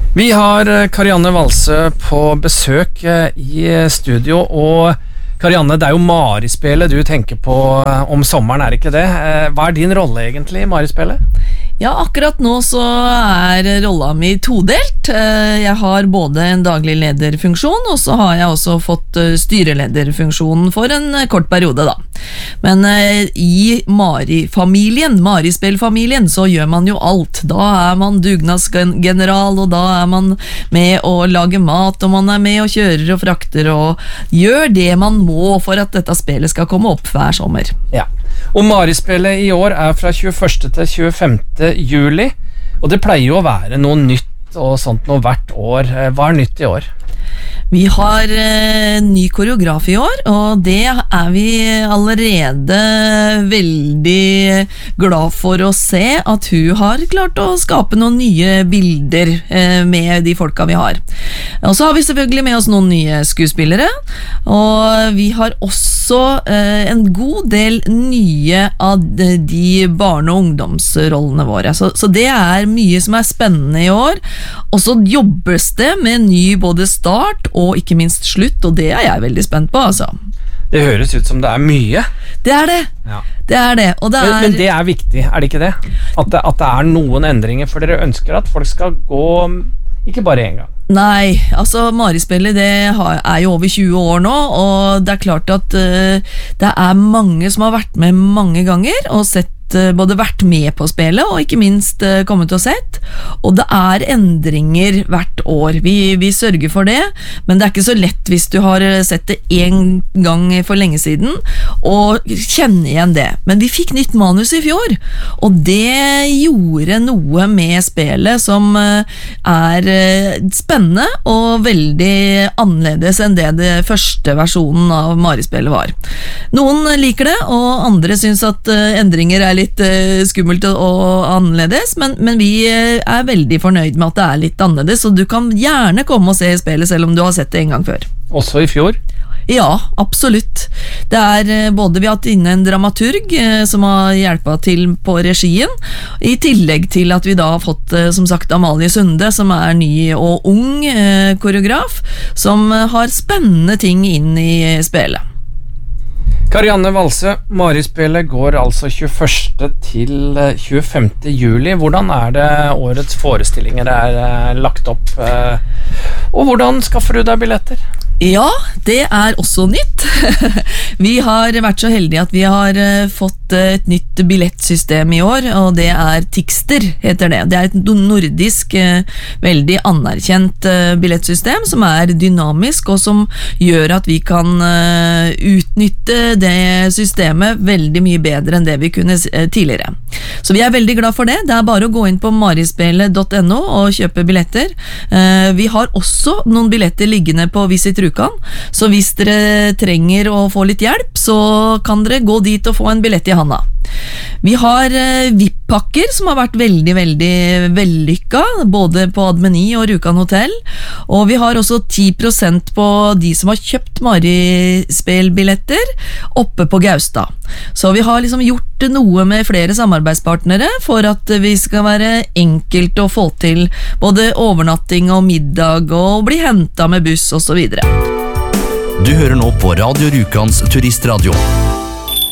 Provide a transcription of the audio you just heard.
Vi har Karianne Valsø på besøk i studio, og Karianne, det jo Marispillet du tenker på om sommeren, det ikke det? Hva din rolle egentlig i Marispillet? Ja, akkurat nå så rolla mi todelt. Jeg har både en daglig lederfunksjon, og så har jeg også fått styrelederfunksjonen for en kort periode da. Men i Marispillfamilien så gjør man jo alt. Da man dugnadsgeneral, og da man med å lage mat, og man med og kjører og frakter, og gjør det man må for at dette spillet skal komme opp hver sommer. Ja, og Marispillet i år fra 21. til 25. juli, og det pleier jo å være noe nytt og sånt noe hvert år. Hva nytt i år? Vi har ny koreograf i år, og det vi allerede veldig glad for å se at hun har klart å skape noen nye bilder med de folka vi har. Og så har vi selvfølgelig med oss noen nye skuespillere, og vi har også en god del nye av de barne- og ungdomsrollene våre. Så det mye som spennende i år, og så jobbes det med ny både start og ikke minst slutt, og det jeg veldig spent på, altså. Det høres ut som det mye. Det det. Ja. Det det. Og det men det viktig, det ikke det? At det noen endringer, for dere ønsker at folk skal gå ikke bare en gang. Nei, altså Marispillet det jo over 20 år nå, og det klart at det mange som har vært med mange ganger og både vært med på spillet og ikke minst kommet og sett, og det endringer hvert år. Vi sørger for det, men det ikke så lett hvis du har sett det en gang for lenge siden og kjenner igjen det. Men vi fikk nytt manus i fjor, og det gjorde noe med spillet som spennende og veldig annerledes enn det første versjonen av Marispillet var. Noen liker det, og andre synes at endringer litt skummelt og annerledes, men vi veldig fornøyd med at det litt annerledes, så du kan gjerne komme og se spillet selv om du har sett det en gang før. Også i fjor? Ja, absolutt. Det både vi har hatt inne en dramaturg som har hjulpet til på regien, i tillegg til at vi da har fått, som sagt, Amalie Sunde, som ny og ung koreograf, som har spennende ting inn i spillet. Karianne Valsø, Marispillet går altså 21. til 25. juli. Hvordan det årets forestillinger lagt opp? Og hvordan skaffer du deg billetter? Ja, det også nytt. Vi har vært så heldige at vi har fått et nytt billettsystem i år, og det Tixter, heter det. Det et nordisk, veldig anerkjent billettsystem som dynamisk, og som gjør at vi kan utnytte det systemet veldig mye bedre enn det vi kunne tidligere. Så vi veldig glad for det. Det bare å gå inn på marispillet.no og kjøpe billetter. Vi har også noen billetter liggende på Visit Rjukan, så hvis dere trenger å få litt hjelp, så kan dere gå dit og få en billett i handa. Vi har VIP-pakker som har vært veldig, veldig vellykket, både på Admeni og Rjukan Hotel, og vi har også 10% på de som har kjøpt Marispillbilletter oppe på Gaustad. Så vi har liksom gjort noe med flere samarbeidspartnere for at vi skal være enkelt å få til både overnatting og middag og bli hentet med buss og så videre. Du hører nå på Radio Rjukans turistradio.